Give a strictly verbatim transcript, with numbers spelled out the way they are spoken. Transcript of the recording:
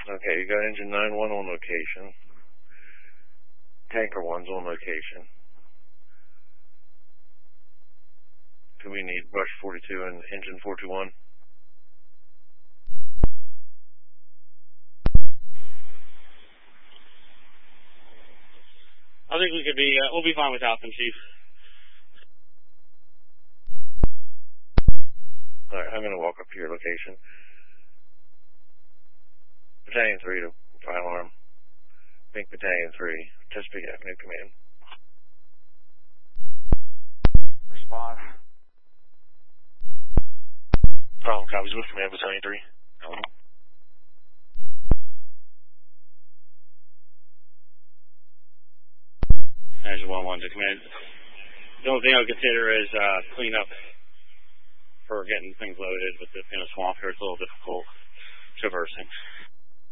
Okay, you got engine nine one on location. Tanker one's on location. Do we need brush forty-two and engine four two one? I think we could be, uh, we'll be fine without them, Chief. Alright, I'm gonna walk up to your location. Battalion three to fire alarm. Think Battalion three, Chesapeake Avenue Command. Respond. Problem copies with Command Battalion three. Uh-huh. Engine one one to Command. The only thing I would consider is uh, clean up for getting things loaded with the in a swamp here. It's a little difficult traversing.